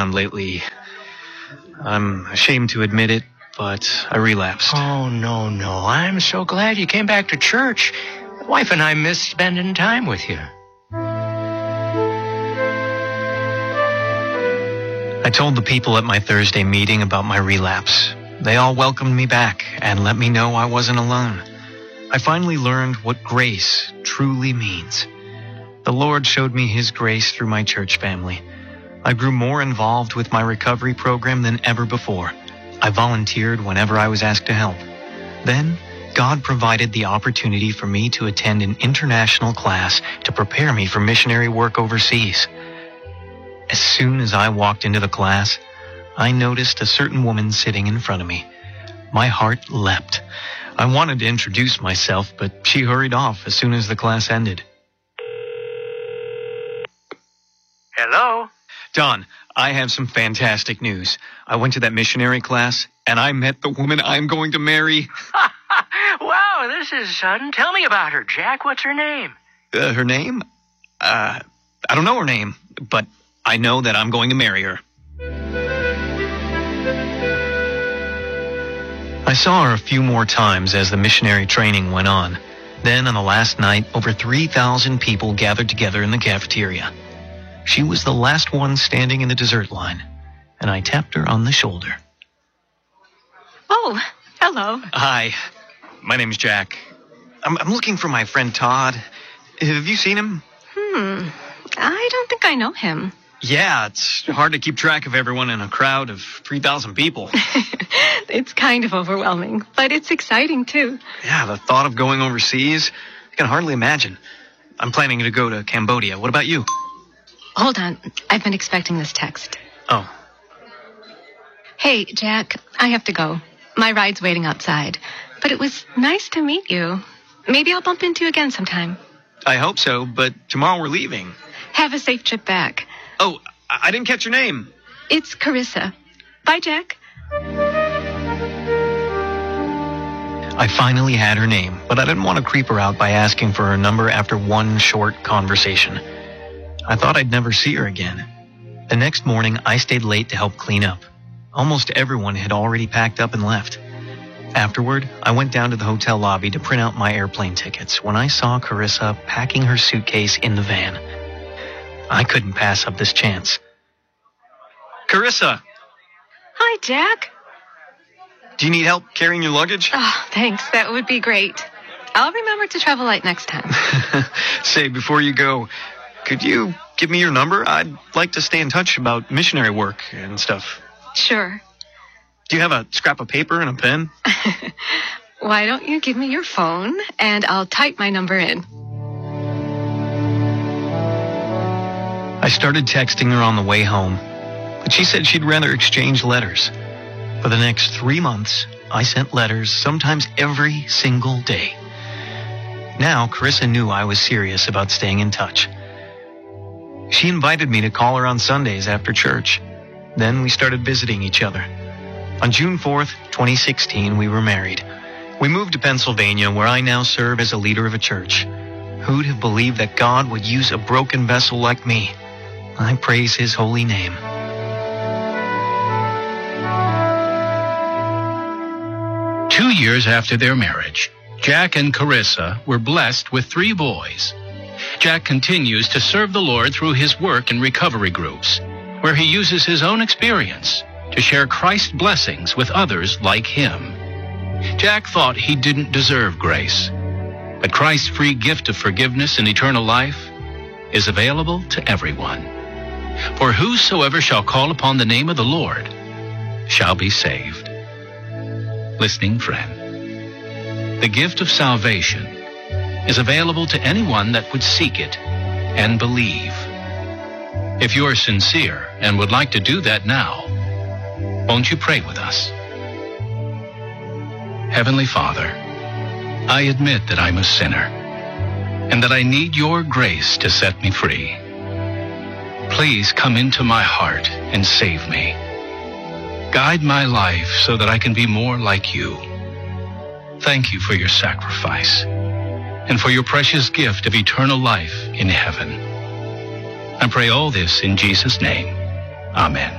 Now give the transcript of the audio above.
around lately. I'm ashamed to admit it, but I relapsed. Oh, no. I'm so glad you came back to church. The wife and I miss spending time with you. I told the people at my Thursday meeting about my relapse. They all welcomed me back and let me know I wasn't alone. I finally learned what grace truly means. The Lord showed me His grace through my church family. I grew more involved with my recovery program than ever before. I volunteered whenever I was asked to help. Then, God provided the opportunity for me to attend an international class to prepare me for missionary work overseas. As soon as I walked into the class, I noticed a certain woman sitting in front of me. My heart leapt. I wanted to introduce myself, but she hurried off as soon as the class ended. Hello? Don, I have some fantastic news. I went to that missionary class, and I met the woman I'm going to marry. Wow, this is sudden. Tell me about her, Jack. What's her name? Her name? I don't know her name, but I know that I'm going to marry her. I saw her a few more times as the missionary training went on. Then, on the last night, over 3,000 people gathered together in the cafeteria. She was the last one standing in the dessert line, and I tapped her on the shoulder. Oh, hello. Hi, my name's Jack. I'm looking for my friend Todd. Have you seen him? I don't think I know him. Yeah, it's hard to keep track of everyone in a crowd of 3,000 people. It's kind of overwhelming, but it's exciting, too. Yeah, the thought of going overseas, I can hardly imagine. I'm planning to go to Cambodia. What about you? Hold on. I've been expecting this text. Oh. Hey, Jack, I have to go. My ride's waiting outside. But it was nice to meet you. Maybe I'll bump into you again sometime. I hope so, but tomorrow we're leaving. Have a safe trip back. Oh, I didn't catch your name. It's Carissa. Bye, Jack. I finally had her name, but I didn't want to creep her out by asking for her number after one short conversation. I thought I'd never see her again. The next morning, I stayed late to help clean up. Almost everyone had already packed up and left. Afterward, I went down to the hotel lobby to print out my airplane tickets when I saw Carissa packing her suitcase in the van. I couldn't pass up this chance. Carissa! Hi, Jack. Do you need help carrying your luggage? Oh, thanks. That would be great. I'll remember to travel light next time. Say, before you go, could you give me your number? I'd like to stay in touch about missionary work and stuff. Sure. Do you have a scrap of paper and a pen? Why don't you give me your phone, and I'll type my number in. I started texting her on the way home, but she said she'd rather exchange letters. For the next 3 months, I sent letters sometimes every single day. Now, Carissa knew I was serious about staying in touch. She invited me to call her on Sundays after church. Then we started visiting each other. On June 4th, 2016, we were married. We moved to Pennsylvania, where I now serve as a leader of a church. Who'd have believed that God would use a broken vessel like me? I praise His holy name. Two years after their marriage, Jack and Carissa were blessed with 3 boys. Jack continues to serve the Lord through his work in recovery groups, where he uses his own experience to share Christ's blessings with others like him. Jack thought he didn't deserve grace, but Christ's free gift of forgiveness and eternal life is available to everyone. For whosoever shall call upon the name of the Lord shall be saved. Listening friend, the gift of salvation is available to anyone that would seek it and believe. If you are sincere and would like to do that now, won't you pray with us? Heavenly Father, I admit that I'm a sinner and that I need your grace to set me free. Please come into my heart and save me. Guide my life so that I can be more like you. Thank you for your sacrifice and for your precious gift of eternal life in heaven. I pray all this in Jesus' name. Amen.